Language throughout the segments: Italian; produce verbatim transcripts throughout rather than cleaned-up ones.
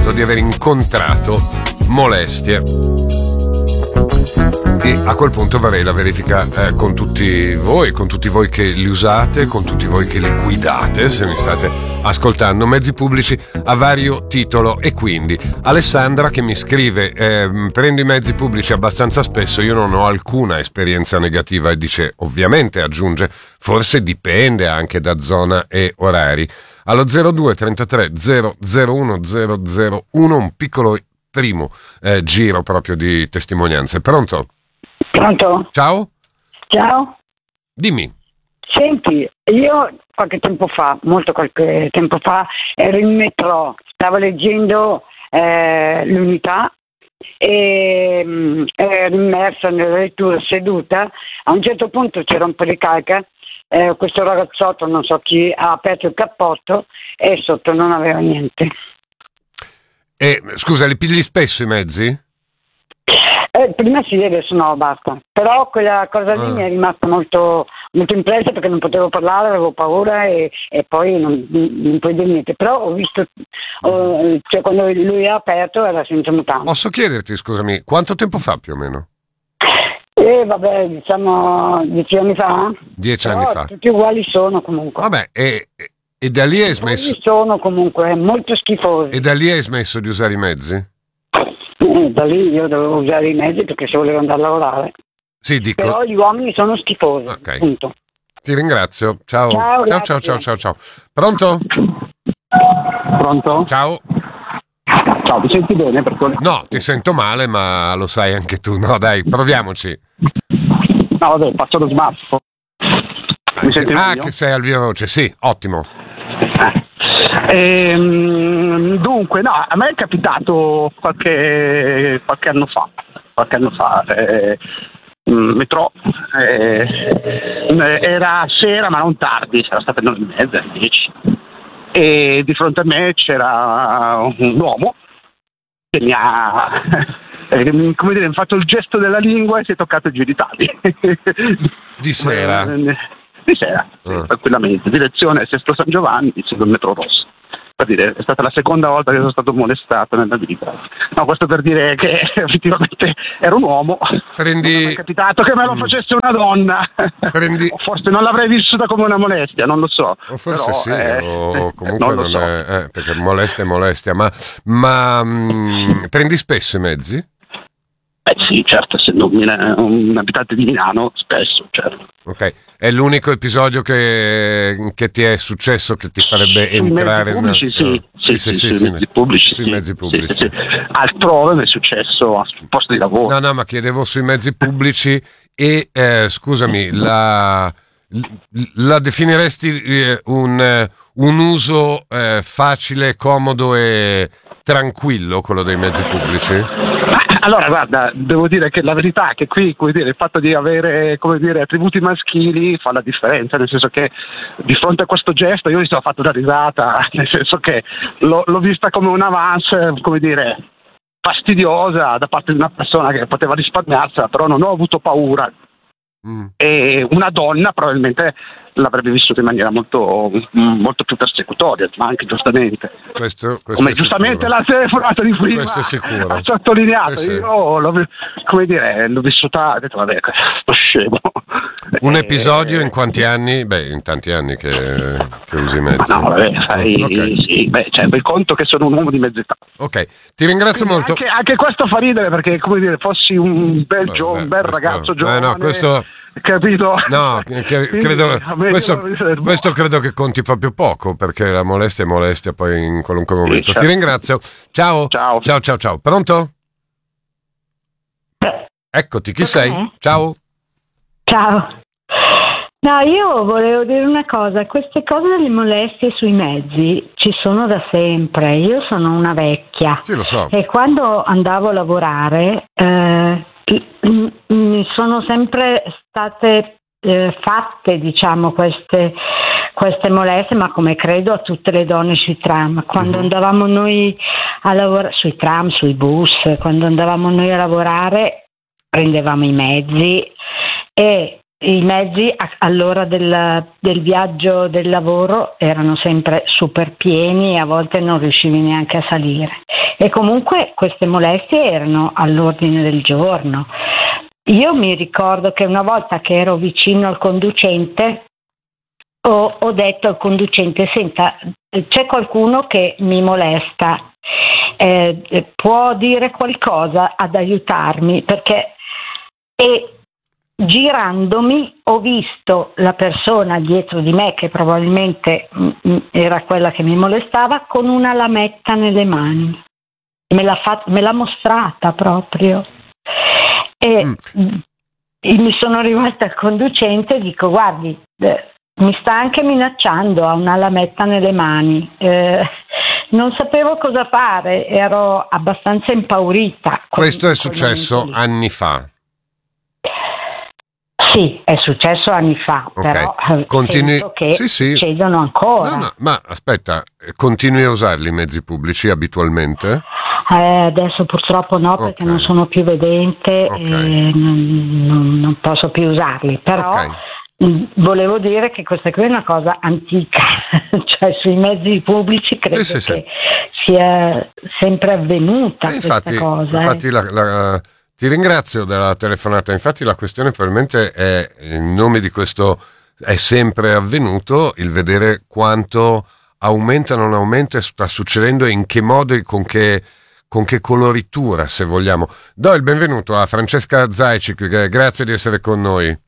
raccontato di aver incontrato molestie. E a quel punto farei la verifica eh, con tutti voi, con tutti voi che li usate, con tutti voi che li guidate, se mi state ascoltando, mezzi pubblici a vario titolo. E quindi Alessandra che mi scrive eh, prendo i mezzi pubblici abbastanza spesso, io non ho alcuna esperienza negativa, e dice, ovviamente aggiunge, forse dipende anche da zona e orari. Allo zero due trentatré zero zero uno zero zero uno un piccolo primo eh, giro proprio di testimonianze. Pronto? Pronto? Ciao? Ciao? Dimmi. Senti, io qualche tempo fa, molto qualche tempo fa, ero in metro, stavo leggendo eh, l'Unità e mh, ero immersa nella lettura seduta. A un certo punto c'era un po' di calca, eh, questo ragazzotto, non so chi, ha aperto il cappotto e sotto non aveva niente. Eh, scusa, li pigli spesso i mezzi? Eh, prima sì, adesso no, basta. Però quella cosa lì Ah. mi è rimasta molto, molto impressa perché non potevo parlare, avevo paura e, e poi non, non puoi dire niente. Però ho visto, oh, cioè quando lui ha aperto era senza mutande. Posso chiederti, scusami, quanto tempo fa più o meno? E vabbè, diciamo dieci anni fa. Dieci Però anni fa. tutti uguali sono comunque. Vabbè, e, e da lì hai smesso? Uguali sono comunque, molto schifosi. E da lì hai smesso di usare i mezzi? Eh, da lì io dovevo usare i mezzi perché se volevo andare a lavorare. Sì, dico. Però gli uomini sono schifosi, Ok. punto. Ti ringrazio. Ciao. Ciao, ciao, grazie. ciao, ciao, ciao, ciao. Pronto? Pronto? Ciao. Ciao, ti senti bene? Perché... No, ti sento male, ma lo sai anche tu. No, dai, proviamoci. No, vabbè, faccio lo smartphone. Mi senti Ah, meglio? che sei al viva voce, sì, ottimo. Ehm, dunque, no, a me è capitato qualche, qualche anno fa, qualche anno fa, eh, mm, metro, eh, era sera ma non tardi, sarà stato alle nove e mezza, alle dieci, e di fronte a me c'era un uomo che mi ha, eh, come dire, mi ha fatto il gesto della lingua e si è toccato i genitali. Di sera? Di sera, Ah. tranquillamente, direzione Sesto San Giovanni, sul metro rosso. Per dire, è stata la seconda volta che sono stato molestato nella vita. No, questo per dire che effettivamente era un uomo. Prendi- Non mi è capitato che me lo facesse una donna. Prendi- O forse non l'avrei vissuta come una molestia, non lo so. O forse Però, sì, eh, o comunque non lo non so. è, eh, perché molestia è molestia, ma, ma mh, prendi spesso i mezzi? Eh sì, certo, essendo un, un abitante di Milano, spesso, certo. Ok, è l'unico episodio che, che ti è successo che ti farebbe Sui entrare mezzi pubblici, in... sì, sì, sì, sui sì, mezzi pubblici, sui sì, mezzi sì, pubblici. sì, sì. Altrove mi è successo sul posto di lavoro. No, no, ma chiedevo sui mezzi pubblici e, eh, scusami, la, la definiresti eh, un, eh, un uso eh, facile, comodo e tranquillo, quello dei mezzi pubblici? Allora, guarda, devo dire che la verità è che qui, come dire, il fatto di avere, come dire, attributi maschili fa la differenza, nel senso che di fronte a questo gesto io mi sono fatto una risata, nel senso che l'ho, l'ho vista come un avance, come dire, fastidiosa da parte di una persona che poteva risparmiarsela, però non ho avuto paura. Mm. E una donna probabilmente l'avrebbe vissuto in maniera molto, molto più persecutoria, ma anche giustamente. Questo, questo Come è giustamente sicuro. la telefonata di prima Questo è sicuro. ha sottolineato, Sì, sì. io l'ho, come dire, l'ho vissuta, ho detto vabbè, sto scemo. Un Eh, episodio in quanti anni? Beh, in tanti anni che, che usi i mezzi. No, vabbè, sai, Ok. sì, beh, cioè, fai conto che sono un uomo di mezza età. Ok, ti ringrazio molto. Anche, anche questo fa ridere perché, come dire, fossi un bel, gio- Vabbè, un bel questo- ragazzo eh, giovane, no, questo- capito? No, che- Quindi, credo, a me questo, devo essere- questo credo che conti proprio poco, perché la molestia è molestia poi in qualunque momento. certo. Ti ringrazio. Ciao. Ciao. Ciao, ciao, ciao. Pronto? Eccoti, chi sei? Ciao. Ciao. No, io volevo dire una cosa, queste cose delle molestie sui mezzi ci sono da sempre, io sono una vecchia Sì, lo so. e quando andavo a lavorare eh, m- mi sono sempre state eh, fatte, diciamo, queste, queste molestie, ma come credo a tutte le donne sui tram, quando Mhm. andavamo noi a lavorare, sui tram, sui bus, quando andavamo noi a lavorare prendevamo i mezzi e i mezzi a- all'ora del, del viaggio del lavoro erano sempre super pieni e a volte non riuscivi neanche a salire. E comunque queste molestie erano all'ordine del giorno. Io mi ricordo che una volta che ero vicino al conducente ho, ho detto al conducente: senta, c'è qualcuno che mi molesta, eh, può dire qualcosa ad aiutarmi? Perché e girandomi ho visto la persona dietro di me, che probabilmente mh, era quella che mi molestava, con una lametta nelle mani. Me l'ha, fat- me l'ha mostrata proprio. E mm. mi sono rivolta al conducente e dico: guardi, eh, mi sta anche minacciando, ha una lametta nelle mani. Eh, non sapevo cosa fare, ero abbastanza impaurita. Questo è successo anni fa. Sì, è successo anni fa, okay. Però Continui... sento che sì, sì. succedono ancora. No, no, ma aspetta, continui a usarli i mezzi pubblici abitualmente? Eh, adesso purtroppo no, perché okay. non sono più vedente okay. e non, non, non posso più usarli, però okay. mh, volevo dire che questa qui è una cosa antica, cioè sui mezzi pubblici credo sì, sì, che sì. sia sempre avvenuta eh, questa infatti, cosa. Infatti eh. la... la... Ti ringrazio della telefonata, infatti la questione probabilmente è, in nome di questo è sempre avvenuto, il vedere quanto aumenta, non aumenta, sta succedendo e in che modo e con che, con che coloritura, se vogliamo. Do il benvenuto a Francesca Zajic, grazie di essere con noi.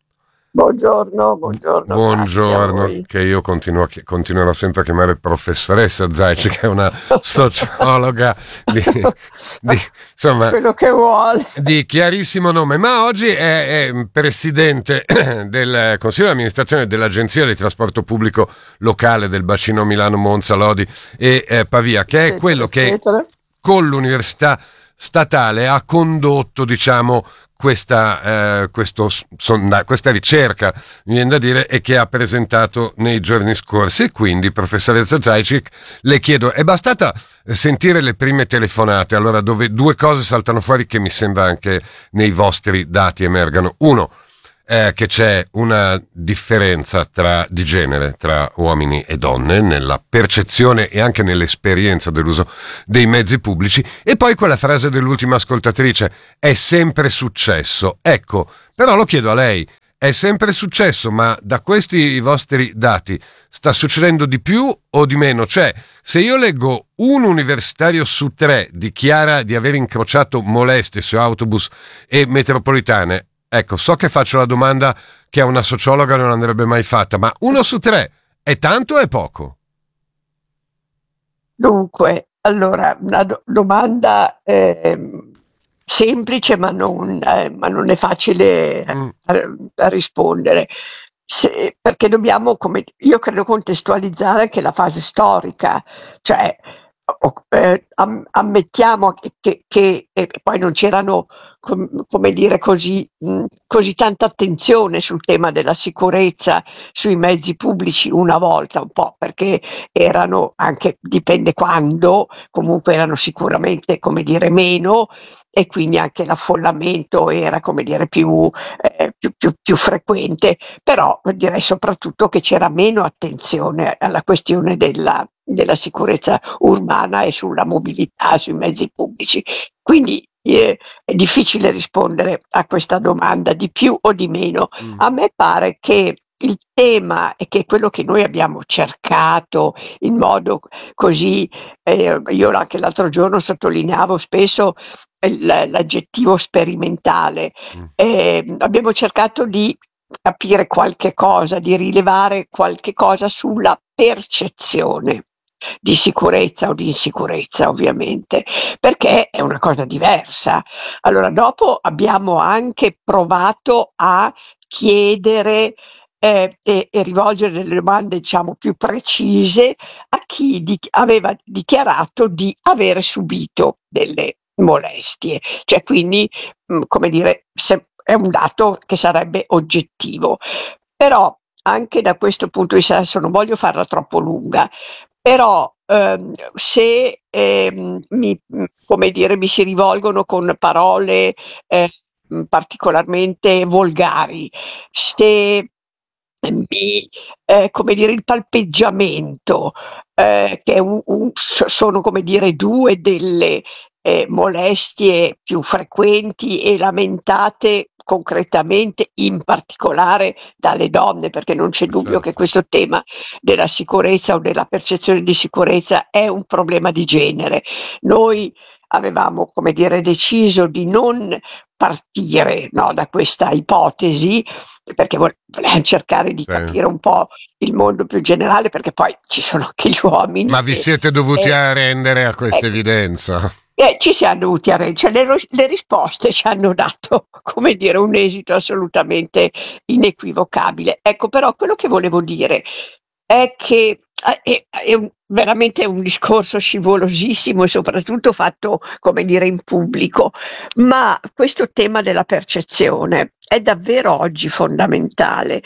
Buongiorno, buongiorno. Buongiorno, che io continuo, continuerò sempre a chiamare professoressa Zajic, che è una sociologa di, di, insomma, quello che vuole. Di chiarissimo nome, ma oggi è, è presidente del Consiglio di amministrazione dell'Agenzia di Trasporto Pubblico Locale del Bacino Milano, Monza, Lodi e eh, Pavia, che è eccetera, quello che eccetera. Con l'Università Statale ha condotto, diciamo, questa, eh, questo, sonda, questa ricerca, mi viene da dire, e che ha presentato nei giorni scorsi. E quindi, professoressa Zajic, le chiedo, è bastata sentire le prime telefonate, allora, dove due cose saltano fuori che mi sembra anche nei vostri dati emergano. Uno, eh, che c'è una differenza tra, di genere tra uomini e donne nella percezione e anche nell'esperienza dell'uso dei mezzi pubblici, e poi quella frase dell'ultima ascoltatrice: è sempre successo. Ecco, però lo chiedo a lei, è sempre successo, ma da questi vostri dati sta succedendo di più o di meno? Cioè, se io leggo un universitario su tre dichiara di aver incrociato molestie su autobus e metropolitane, ecco, so che faccio la domanda che a una sociologa non andrebbe mai fatta, ma uno su tre è tanto o è poco? Dunque, allora, una do- domanda eh, semplice, ma non, eh, ma non è facile mm. a, a rispondere. Se, perché dobbiamo, come io credo, contestualizzare anche la fase storica, cioè eh, am, ammettiamo che, che, che e poi non c'erano com, come dire così, mh, così tanta attenzione sul tema della sicurezza sui mezzi pubblici una volta, un po' perché erano anche, dipende quando, comunque erano sicuramente, come dire, meno, e quindi anche l'affollamento era, come dire, più, eh, più, più, più frequente, però direi soprattutto che c'era meno attenzione alla questione della, della sicurezza urbana e sulla mobilità sui mezzi pubblici. Quindi eh, è difficile rispondere a questa domanda di più o di meno. Mm. A me pare che il tema, e che è quello che noi abbiamo cercato in modo così, eh, io anche l'altro giorno sottolineavo spesso l'aggettivo sperimentale, mm. eh, abbiamo cercato di capire qualche cosa, di rilevare qualche cosa sulla percezione di sicurezza o di insicurezza, ovviamente, perché è una cosa diversa. Allora, dopo abbiamo anche provato a chiedere eh, e, e rivolgere delle domande, diciamo, più precise a chi di, aveva dichiarato di avere subito delle molestie, cioè quindi, mh, come dire, se, è un dato che sarebbe oggettivo. Però anche da questo punto di vista, adesso non voglio farla troppo lunga, però ehm, se ehm, mi, come dire, mi si rivolgono con parole eh, mh, particolarmente volgari, se mi, eh, come dire, il palpeggiamento, eh, che è un- un- so- sono come dire due delle eh, molestie più frequenti e lamentate concretamente, in particolare dalle donne, perché non c'è dubbio che Certo. questo tema della sicurezza o della percezione di sicurezza è un problema di genere. Noi avevamo, come dire, deciso di non partire, no, da questa ipotesi, perché vo- volevamo cercare di Sì. capire un po' il mondo più generale, perché poi ci sono anche gli uomini Ma vi che siete dovuti eh, arrendere a questa ecco, evidenza? eh, ci siamo dovuti arrendere, cioè le, ros- le risposte ci hanno dato, come dire, un esito assolutamente inequivocabile. Ecco, però quello che volevo dire è che eh, è, è un- veramente un discorso scivolosissimo e soprattutto fatto, come dire, in pubblico, ma questo tema della percezione è davvero oggi fondamentale,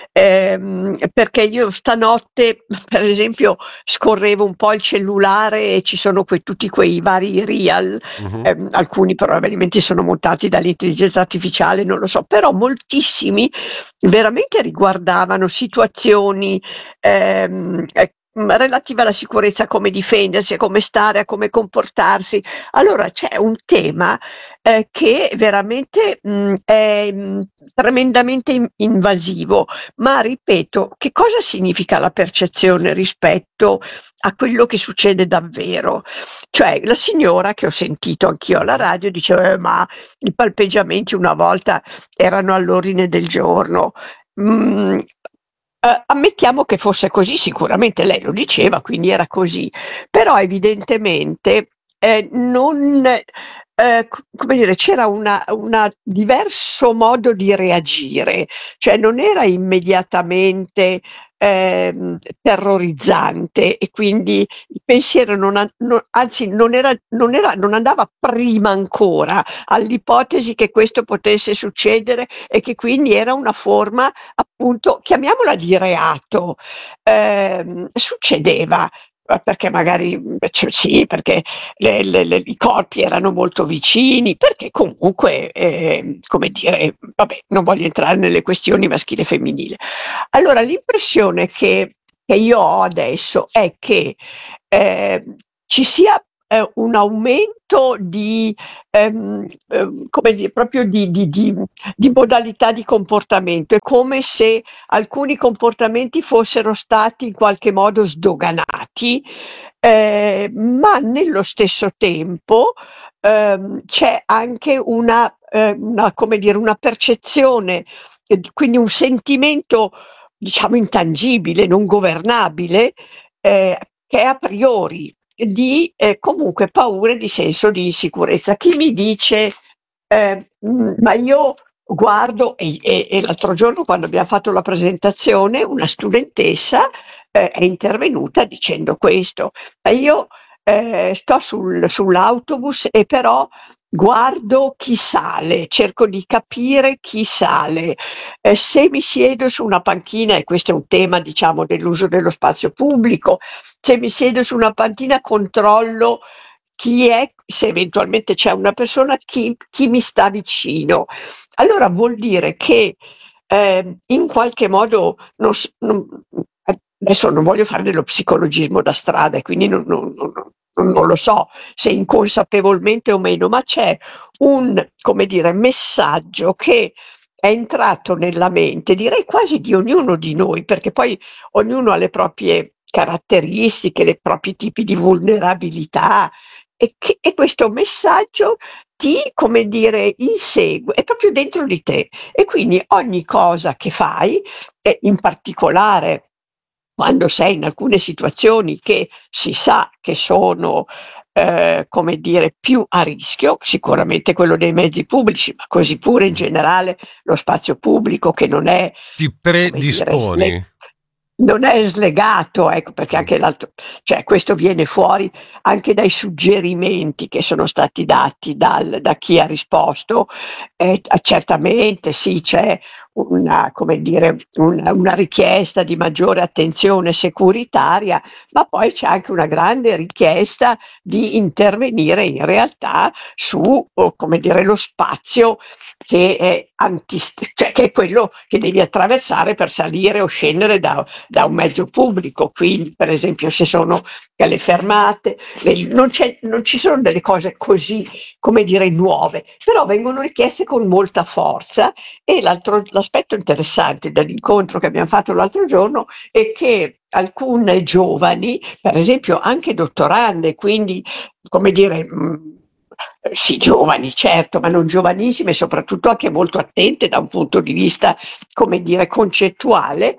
ehm, perché io stanotte, per esempio, scorrevo un po' il cellulare e ci sono que- tutti quei vari real, Mhm. ehm, alcuni probabilmente sono montati dall'intelligenza artificiale, non lo so, però moltissimi veramente riguardavano situazioni ehm, eh, mh, relative alla sicurezza, come difendersi, a come stare, a come comportarsi. Allora c'è un tema eh, che veramente mh, è mh, tremendamente in- invasivo, ma ripeto, che cosa significa la percezione rispetto a quello che succede davvero? Cioè, la signora che ho sentito anch'io alla Mhm. radio diceva, "Eh, ma i palpeggiamenti una volta erano all'ordine del giorno." Mm, eh, ammettiamo che fosse così, sicuramente lei lo diceva, quindi era così, però evidentemente eh, non, eh, co- come dire, c'era una, una diverso modo di reagire, cioè non era immediatamente ehm, terrorizzante e quindi il pensiero non, a- non- anzi non, era, non, era, non andava prima ancora all'ipotesi che questo potesse succedere e che quindi era una forma, appunto, chiamiamola di reato. Ehm, succedeva, eh, perché magari mh, cioè, sì, perché le- le- le- i corpi erano molto vicini, perché comunque, eh, come dire, vabbè, non voglio entrare nelle questioni maschile e femminile. Allora, l'impressione che, che io ho adesso è che eh, ci sia eh, un aumento di, ehm, ehm, come dire, proprio di, di- di- di modalità di comportamento. È come se alcuni comportamenti fossero stati in qualche modo sdoganati, eh, ma nello stesso tempo ehm, c'è anche una, eh, una, come dire, una percezione, eh, quindi un sentimento, diciamo, intangibile, non governabile, eh, che è a priori di eh, comunque paura e di senso di insicurezza. Chi mi dice, eh, "Mm, ma io guardo", e, e- e l'altro giorno quando abbiamo fatto la presentazione, una studentessa eh, è intervenuta dicendo questo, ma io eh, sto sul- sull'autobus e però guardo chi sale, cerco di capire chi sale. Eh, se mi siedo su una panchina, e questo è un tema, diciamo, dell'uso dello spazio pubblico, se mi siedo su una panchina controllo chi è, se eventualmente c'è una persona, chi, chi mi sta vicino. Allora vuol dire che eh, in qualche modo, non, s- non- adesso non voglio fare dello psicologismo da strada, e quindi non, non- non- non- non lo so se inconsapevolmente o meno, ma c'è un, come dire, messaggio che è entrato nella mente, direi quasi di ognuno di noi, perché poi ognuno ha le proprie caratteristiche, i propri tipi di vulnerabilità, e, che, e questo messaggio ti, come dire, insegue, è proprio dentro di te. E quindi ogni cosa che fai, e in particolare quando sei in alcune situazioni che si sa che sono, eh, come dire, più a rischio, sicuramente quello dei mezzi pubblici, ma così pure in Mhm. generale lo spazio pubblico che non è, Ti come dire, sle- predisponi. non è slegato, ecco, perché Mm. anche l'altro, cioè questo viene fuori anche dai suggerimenti che sono stati dati dal- da chi ha risposto. Eh, certamente sì, c'è una, come dire, una, una richiesta di maggiore attenzione securitaria, ma poi c'è anche una grande richiesta di intervenire in realtà su, come dire, lo spazio che è, anti, cioè che è quello che devi attraversare per salire o scendere da, da un mezzo pubblico. Quindi, per esempio, se sono le fermate, le, non, c'è, non ci sono delle cose così, come dire, nuove, però vengono richieste con molta forza. E l'altro, l'aspetto interessante dell'incontro che abbiamo fatto l'altro giorno è che alcune giovani, per esempio anche dottorande, quindi, come dire, mh, sì, giovani, certo, ma non giovanissime, soprattutto anche molto attente da un punto di vista, come dire, concettuale,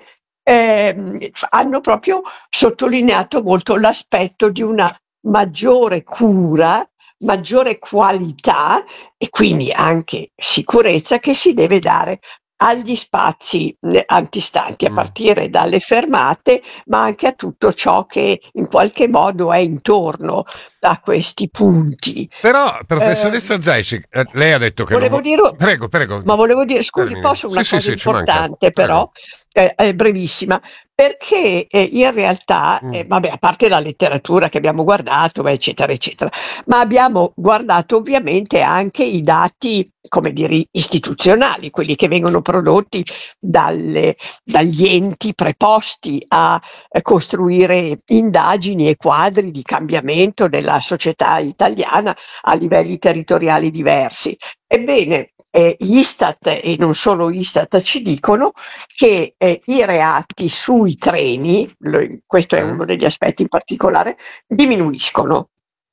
eh, hanno proprio sottolineato molto l'aspetto di una maggiore cura, maggiore qualità e quindi anche sicurezza che si deve dare agli spazi eh, antistanti, a Mm. partire dalle fermate, ma anche a tutto ciò che in qualche modo è intorno a questi punti. Però, Eh, professoressa Zaicic, eh, lei ha detto che non volevo vo- dire, Prego, prego. ma volevo dire, scusi, Termini. posso una Sì, sì, cosa sì, ci manca. importante Prego. però, eh, è brevissima, perché eh, in realtà, Mm. eh, vabbè, a parte la letteratura che abbiamo guardato, beh, eccetera, eccetera, ma abbiamo guardato ovviamente anche i dati, come dire, istituzionali, quelli che vengono prodotti dalle, dagli enti preposti a eh, costruire indagini e quadri di cambiamento della società italiana a livelli territoriali diversi. Ebbene, eh, Istat e non solo Istat ci dicono che eh, i reati sui treni, lo- questo è Eh? uno degli aspetti in particolare, diminuiscono.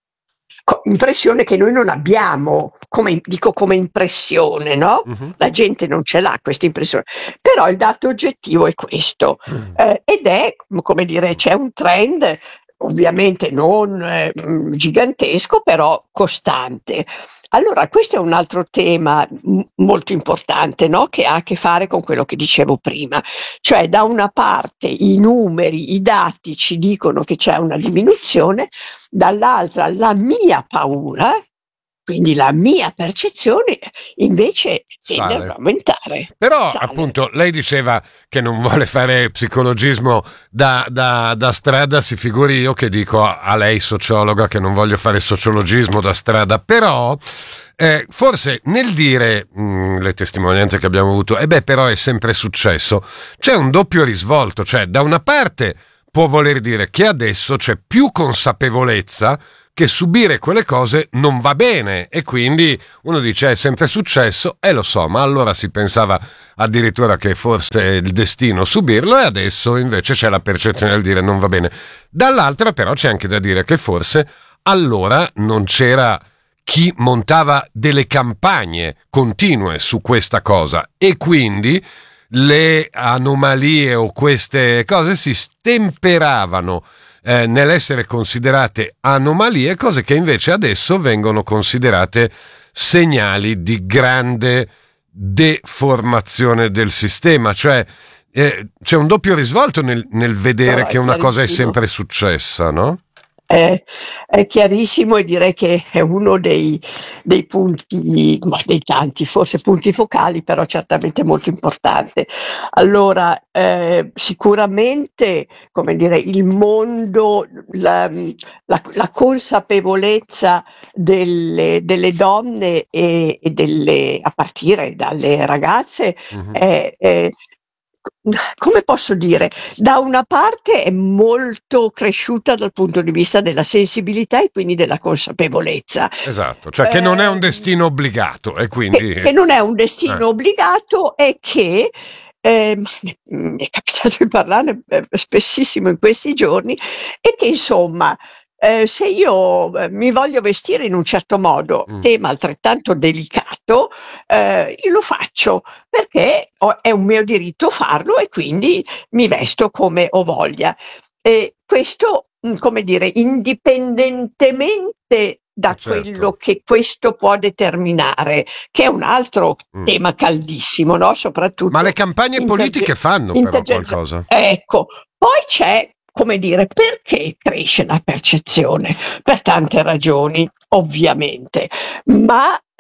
Co- Impressione che noi non abbiamo, come, dico come impressione, no? Mhm. La gente non ce l'ha questa impressione, però il dato oggettivo è questo. Eh, ed è, come dire, c'è un trend ovviamente non eh, mh, gigantesco, però costante. Allora, questo è un altro tema m- molto importante, no? Che ha a che fare con quello che dicevo prima. Cioè, da una parte i numeri, i dati ci dicono che c'è una diminuzione, dall'altra la mia paura, quindi la mia percezione, invece tende Sale. ad aumentare. Però, Sale. appunto, lei diceva che non vuole fare psicologismo da, da- da strada, si figuri io che dico a, a lei, sociologa, che non voglio fare sociologismo da strada, però eh, forse nel dire mh, le testimonianze che abbiamo avuto, e beh, però è sempre successo, c'è un doppio risvolto, cioè da una parte può voler dire che adesso c'è più consapevolezza che subire quelle cose non va bene e quindi uno dice è sempre successo e lo so, ma allora si pensava addirittura che fosse il destino subirlo e adesso invece c'è la percezione del dire non va bene. Dall'altra però c'è anche da dire che forse allora non c'era chi montava delle campagne continue su questa cosa e quindi le anomalie o queste cose si stemperavano Eh, nell'essere considerate anomalie, cose che invece adesso vengono considerate segnali di grande deformazione del sistema, cioè eh, c'è un doppio risvolto nel, nel vedere No, è che una cosa è chiarissimo. sempre successa, no? È, è chiarissimo e direi che è uno dei, dei punti, ma dei tanti, forse punti focali, però certamente molto importante. Allora, eh, sicuramente, come dire, il mondo, la, la- la consapevolezza delle, delle donne e, e delle, a partire dalle ragazze Mhm. è, è- come posso dire, da una parte è molto cresciuta dal punto di vista della sensibilità e quindi della consapevolezza. Esatto, cioè che non è un Ehm, destino obbligato e quindi che, che non è un destino eh, obbligato e che eh, mi è capitato di parlarne eh, spessissimo in questi giorni e che insomma eh, se io eh, mi voglio vestire in un certo modo, mm, tema altrettanto delicato, eh, io lo faccio perché ho- è un mio diritto farlo e quindi mi vesto come ho voglia. E questo, mh, come dire, indipendentemente da eh, certo. quello che questo può determinare, che è un altro Mm. tema caldissimo, no? Soprattutto Ma le campagne interge- politiche fanno però intergenza- qualcosa. Ecco, poi c'è, come dire, perché cresce la percezione? Per tante ragioni, ovviamente, ma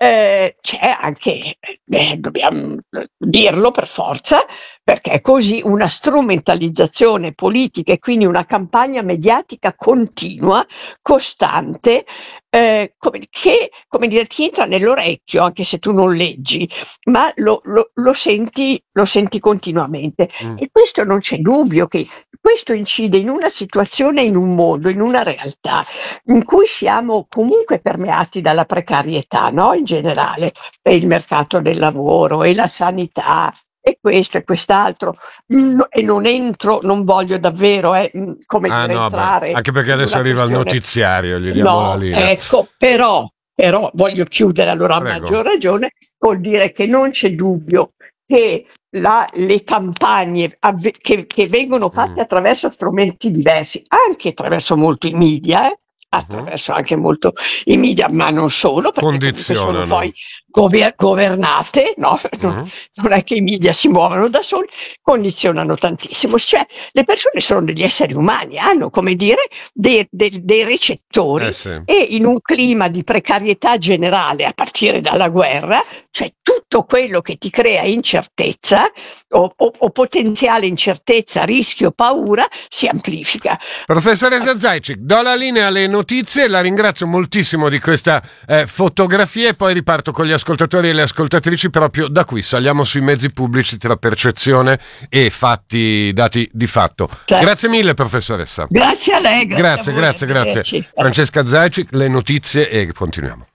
eh, c'è anche, eh, dobbiamo dirlo per forza, perché è così, una strumentalizzazione politica e quindi una campagna mediatica continua, costante, eh, come, che come dire, ti entra nell'orecchio anche se tu non leggi, ma lo, lo, lo, senti, lo senti continuamente. Mm. E questo non c'è dubbio che questo incide in una situazione, in un mondo, in una realtà in cui siamo comunque permeati dalla precarietà, no? In generale, e il mercato del lavoro e la sanità e questo e quest'altro, no, e non entro, non voglio davvero eh, come ah, dire, no, entrare beh, anche perché adesso arriva il notiziario, gli diamo no, la linea. Ecco, però, però voglio chiudere allora Prego. a maggior ragione col dire che non c'è dubbio che la, le campagne avve, che, che vengono fatte mm. attraverso strumenti diversi, anche attraverso molto i media, eh, attraverso uh-huh. anche molto i media, ma non solo, perché sono poi gover- governate, no? Uh-huh. non, non è che i media si muovono da soli, condizionano tantissimo, cioè le persone sono degli esseri umani, hanno come dire dei, dei, dei recettori eh sì. e in un clima di precarietà generale a partire dalla guerra, cioè tutto quello che ti crea incertezza o, o, o potenziale incertezza, rischio, paura si amplifica. Professoressa Zajcik, do la linea alle notizie, la ringrazio moltissimo di questa eh, fotografia e poi riparto con gli ascoltatori e le ascoltatrici proprio da qui, saliamo sui mezzi pubblici tra percezione e fatti, dati di fatto. Certo. Grazie mille professoressa. Grazie a lei. Grazie, grazie, a voi, grazie, grazie. Francesca Zajcik, le notizie e continuiamo.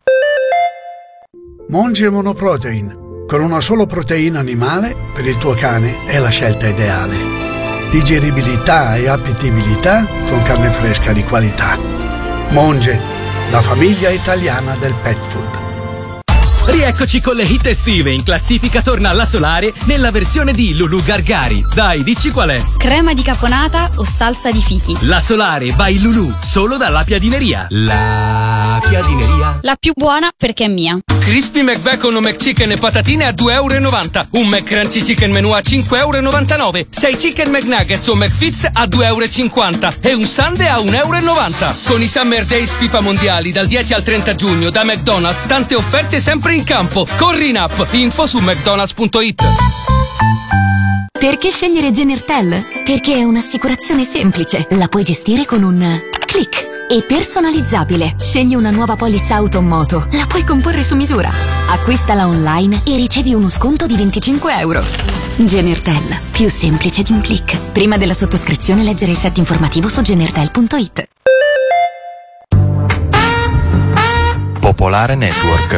Monge Monoprotein, con una sola proteina animale per il tuo cane è la scelta ideale. Digeribilità e appetibilità con carne fresca di qualità. Monge, la famiglia italiana del pet food. Rieccoci con le hit estive, in classifica torna alla Solare nella versione di Lulu Gargari. Dai, dici qual è? Crema di caponata o salsa di fichi? La Solare by Lulu, solo dalla Piadineria. La Piadineria. La più buona perché è mia. Crispy McBacon o McChicken e patatine a due euro e novanta. Un McCrunchy Chicken Menù a cinque euro e novantanove. sei Chicken McNuggets o McFits a due euro e cinquanta. E un Sundae a un euro e novanta. Con i Summer Days FIFA Mondiali dal dieci al trenta giugno da McDonald's, tante offerte sempre in campo. Corri in app. Info su mcdonalds punto it. Perché scegliere Genertel? Perché è un'assicurazione semplice. La puoi gestire con un click. E personalizzabile. Scegli una nuova polizza auto o moto. La puoi comporre su misura. Acquistala online e ricevi uno sconto di venticinque euro. Genertel. Più semplice di un click. Prima della sottoscrizione leggere il set informativo su genertel punto it. Popolare Network.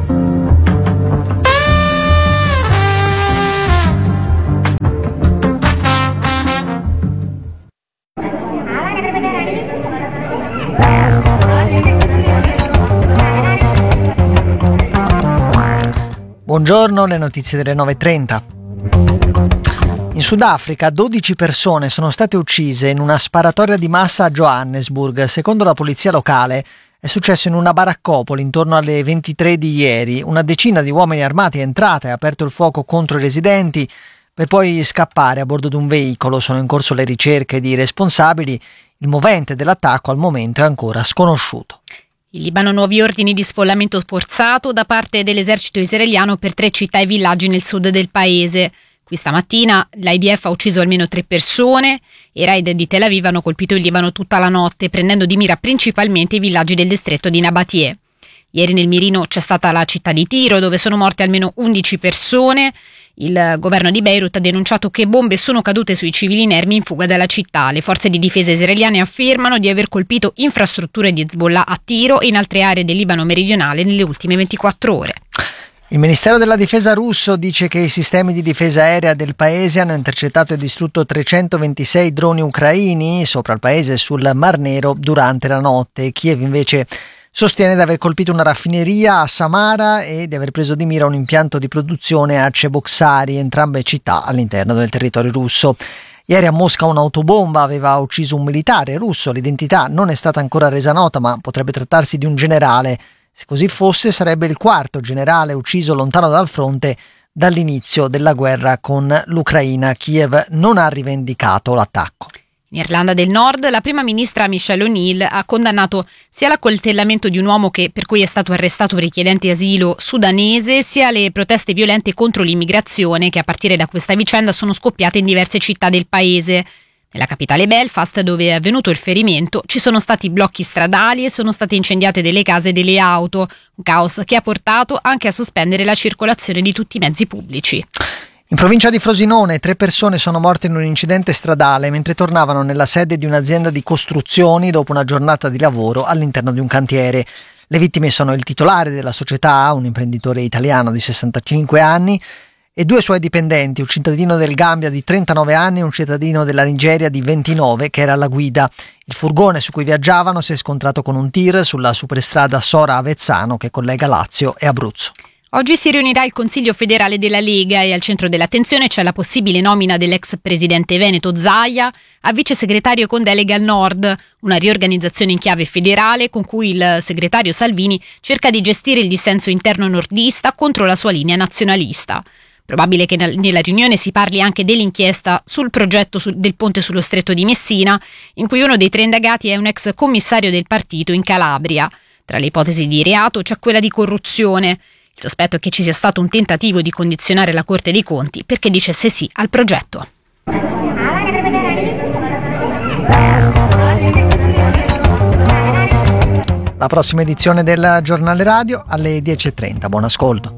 Buongiorno, le notizie delle nove e trenta. In Sudafrica dodici persone sono state uccise in una sparatoria di massa a Johannesburg. Secondo la polizia locale è successo in una baraccopoli intorno alle ventitré di ieri. Una decina di uomini armati è entrata e ha aperto il fuoco contro i residenti per poi scappare a bordo di un veicolo. Sono in corso le ricerche di responsabili. Il movente dell'attacco al momento è ancora sconosciuto. In Libano nuovi ordini di sfollamento forzato da parte dell'esercito israeliano per tre città e villaggi nel sud del paese. Questa mattina l'I D F ha ucciso almeno tre persone e i raid di Tel Aviv hanno colpito il Libano tutta la notte, prendendo di mira principalmente i villaggi del distretto di Nabatie. Ieri nel mirino c'è stata la città di Tiro, dove sono morte almeno undici persone. Il governo di Beirut ha denunciato che bombe sono cadute sui civili inermi in fuga dalla città. Le forze di difesa israeliane affermano di aver colpito infrastrutture di Hezbollah a Tiro e in altre aree del Libano meridionale nelle ultime ventiquattro ore. Il Ministero della Difesa russo dice che i sistemi di difesa aerea del paese hanno intercettato e distrutto trecentoventisei droni ucraini sopra il paese sul Mar Nero durante la notte. Kiev invece sostiene di aver colpito una raffineria a Samara e di aver preso di mira un impianto di produzione a Cheboksary, entrambe città all'interno del territorio russo. Ieri a Mosca un'autobomba aveva ucciso un militare russo, l'identità non è stata ancora resa nota, ma potrebbe trattarsi di un generale. Se così fosse, sarebbe il quarto generale ucciso lontano dal fronte dall'inizio della guerra con l'Ucraina. Kiev non ha rivendicato l'attacco. In Irlanda del Nord, la prima ministra Michelle O'Neill ha condannato sia l'accoltellamento di un uomo che, per cui è stato arrestato richiedente asilo sudanese, sia le proteste violente contro l'immigrazione che a partire da questa vicenda sono scoppiate in diverse città del paese. Nella capitale Belfast, dove è avvenuto il ferimento, ci sono stati blocchi stradali e sono state incendiate delle case e delle auto, un caos che ha portato anche a sospendere la circolazione di tutti i mezzi pubblici. In provincia di Frosinone, tre persone sono morte in un incidente stradale mentre tornavano nella sede di un'azienda di costruzioni dopo una giornata di lavoro all'interno di un cantiere. Le vittime sono il titolare della società, un imprenditore italiano di sessantacinque anni, e due suoi dipendenti, un cittadino del Gambia di trentanove anni e un cittadino della Nigeria di ventinove, che era alla guida. Il furgone su cui viaggiavano si è scontrato con un tir sulla superstrada Sora-Avezzano che collega Lazio e Abruzzo. Oggi si riunirà il Consiglio federale della Lega e al centro dell'attenzione c'è la possibile nomina dell'ex presidente veneto Zaia a vice segretario con delega al Nord, una riorganizzazione in chiave federale con cui il segretario Salvini cerca di gestire il dissenso interno nordista contro la sua linea nazionalista. Probabile che nella riunione si parli anche dell'inchiesta sul progetto del ponte sullo Stretto di Messina, in cui uno dei tre indagati è un ex commissario del partito in Calabria. Tra le ipotesi di reato c'è quella di corruzione. Il sospetto è che ci sia stato un tentativo di condizionare la Corte dei Conti perché dicesse sì al progetto. La prossima edizione del Giornale Radio alle dieci e trenta. Buon ascolto.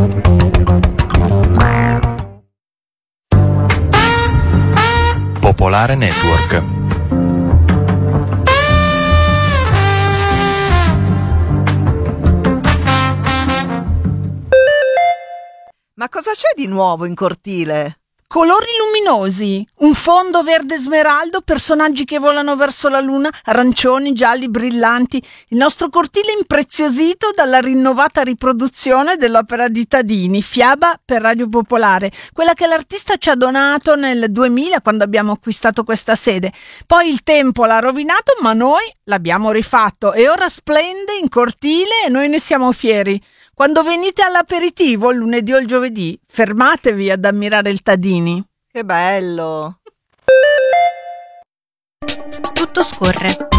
Popolare Network. Ma cosa c'è di nuovo in cortile? Colori luminosi, un fondo verde smeraldo, personaggi che volano verso la luna, arancioni, gialli, brillanti. Il nostro cortile impreziosito dalla rinnovata riproduzione dell'opera di Tadini, Fiaba per Radio Popolare, quella che l'artista ci ha donato nel duemila quando abbiamo acquistato questa sede. Poi il tempo l'ha rovinato, ma noi l'abbiamo rifatto e ora splende in cortile e noi ne siamo fieri. Quando venite all'aperitivo, il lunedì o il giovedì, fermatevi ad ammirare il Tadini. Che bello! Tutto scorre.